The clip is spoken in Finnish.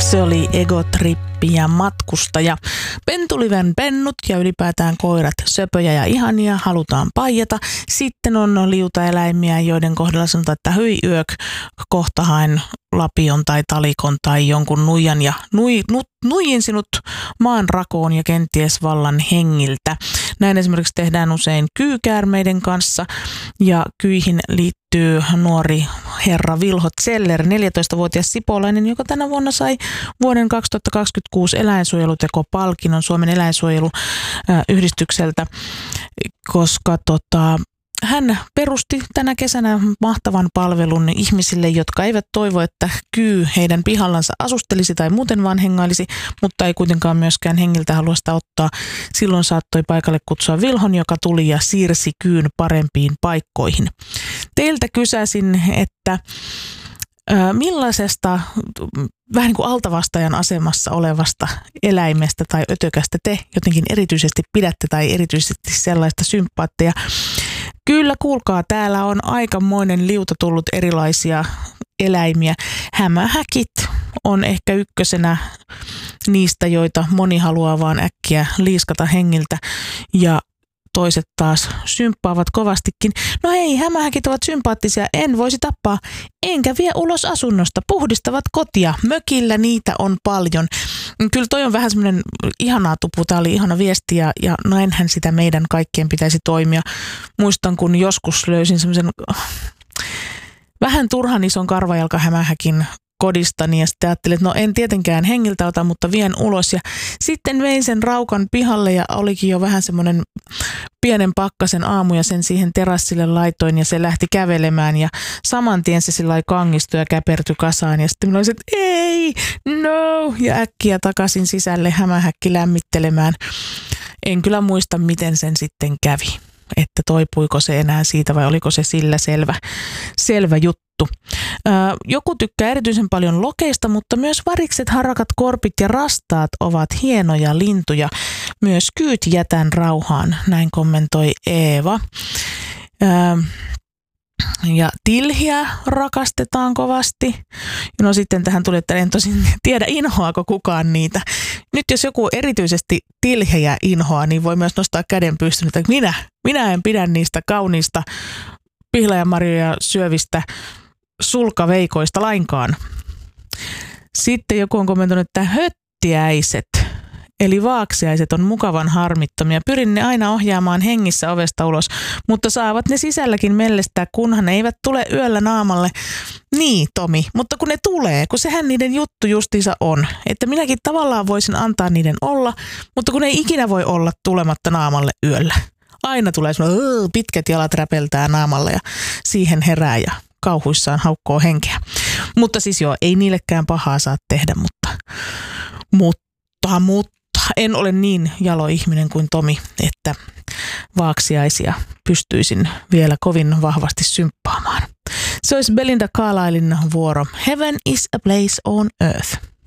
Se oli Egotrippi ja Matkustaja. Pentuliven pennut ja ylipäätään koirat söpöjä ja ihania, halutaan paijata. Sitten on liutaeläimiä, joiden kohdalla sanotaan, että hyi yök, kohta haen lapion tai talikon tai jonkun nuijan ja nuijin sinut maan rakoon ja kenties vallan hengiltä. Näin esimerkiksi tehdään usein kyykäärmeiden kanssa ja kyihin liittyy nuori herra Vilho Zeller, 14-vuotias sipolainen, joka tänä vuonna sai vuoden 2026 eläinsuojelutekopalkinnon Suomen eläinsuojeluyhdistykseltä, koska hän perusti tänä kesänä mahtavan palvelun ihmisille, jotka eivät toivo, että kyy heidän pihallansa asustelisi tai muuten vaan hengailisi, mutta ei kuitenkaan myöskään hengiltä halua sitä ottaa. Silloin saattoi paikalle kutsua Vilhon, joka tuli ja siirsi kyyn parempiin paikkoihin. Teiltä kysäsin, että millaisesta vähän niin kuin altavastajan asemassa olevasta eläimestä tai ötökästä te jotenkin erityisesti pidätte tai erityisesti sellaista sympaattia? Kyllä, kuulkaa, täällä on aikamoinen liuta tullut erilaisia eläimiä. Hämähäkit on ehkä ykkösenä niistä, joita moni haluaa vaan äkkiä liiskata hengiltä ja toiset taas symppaavat kovastikin. No hei, hämähäkit ovat sympaattisia, en voisi tappaa, enkä vie ulos asunnosta, puhdistavat kotia, mökillä niitä on paljon. Kyllä toi on vähän semmoinen ihanaa tupu, tää oli ihana viesti ja näinhän sitä meidän kaikkien pitäisi toimia. Muistan, kun joskus löysin semmoisen vähän turhan ison karvajalkahämähäkin kodistani ja sitten ajattelin, että no en tietenkään hengiltä ota, mutta vien ulos ja sitten vein sen raukan pihalle ja olikin jo vähän semmoinen pienen pakkasen aamu ja sen siihen terassille laitoin ja se lähti kävelemään ja saman tien se sillä kangistui ja käpertyi kasaan ja sitten minä olisin, että ei, no ja äkkiä takaisin sisälle hämähäkki lämmittelemään. En kyllä muista, miten sen sitten kävi, että toipuiko se enää siitä vai oliko se sillä selvä juttu. Joku tykkää erityisen paljon lokeista, mutta myös varikset, harakat, korpit ja rastaat ovat hienoja lintuja. Myös kyyt jätän rauhaan, näin kommentoi Eeva. Ja tilhiä rakastetaan kovasti. No sitten tähän tuli, että en tosin tiedä inhoako kukaan niitä. Nyt jos joku erityisesti tilhejä inhoaa, niin voi myös nostaa käden pystyyn, että minä en pidä niistä kauniista pihlajanmarjoja syövistä sulkaveikoista lainkaan. Sitten joku on kommentoinut, että höttiäiset, eli vaaksiaiset on mukavan harmittomia. Pyrin ne aina ohjaamaan hengissä ovesta ulos, mutta saavat ne sisälläkin mellestää, kunhan ne eivät tule yöllä naamalle. Niin, Tomi, mutta kun ne tulee, kun sehän niiden juttu justiinsa on, että minäkin tavallaan voisin antaa niiden olla, mutta kun ei ikinä voi olla tulematta naamalle yöllä. Aina tulee semmoinen, pitkät jalat räpeltää naamalle ja siihen herää ja kauhuissaan haukkoo henkeä. Mutta siis joo, ei niillekään pahaa saa tehdä, mutta en ole niin jalo ihminen kuin Tomi, että vaaksiaisia pystyisin vielä kovin vahvasti symppaamaan. Se olisi Belinda Carlislen vuoro. Heaven is a place on earth.